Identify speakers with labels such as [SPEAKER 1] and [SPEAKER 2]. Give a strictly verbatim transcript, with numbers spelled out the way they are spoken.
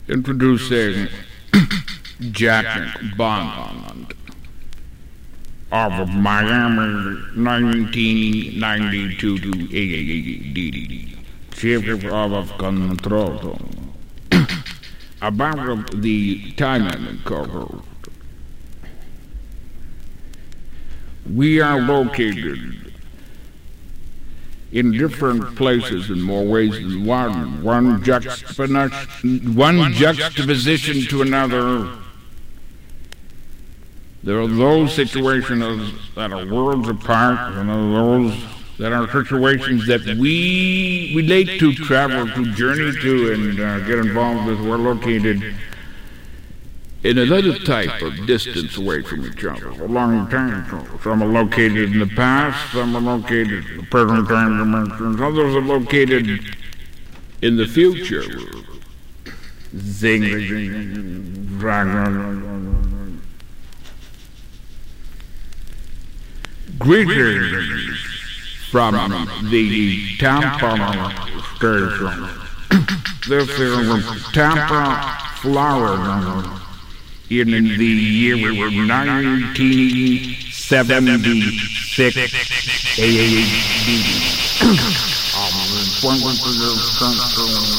[SPEAKER 1] Introducing Jack Bond of Miami, nineteen ninety-two to eighty, Chief of Control. About the Thailand cover. We are located in different places in more ways than one. One juxtaposition, one juxtaposition to another. There are those situations that are worlds apart, and there are those that are situations that we relate to, travel to, journey to, and uh, get involved with. We're located in another type of distance away from each other, a long time. Some are located in the past, some are located in the present time dimensions, others are located in the future. Zing, zing, zing. Greetings from the Tampa station. This is Tampa, Florida, in the year nineteen seventy-six A D.